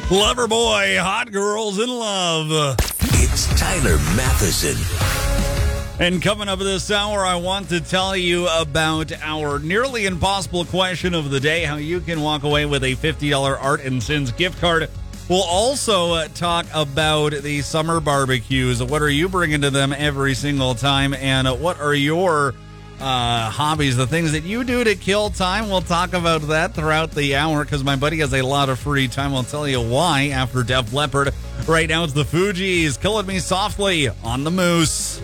Loverboy, hot girls in love. It's Tyler Matheson. And coming up this hour, I want to tell you about our nearly impossible question of the day, how you can walk away with a $50 Art and Sins gift card. We'll also talk about the summer barbecues. What are you bringing to them every single time? And what are your hobbies, the things that you do to kill time? We'll talk about that throughout the hour because my buddy has a lot of free time. I'll tell you why after Def Leppard. Right now it's the Fugees, Killing Me Softly on the Moose.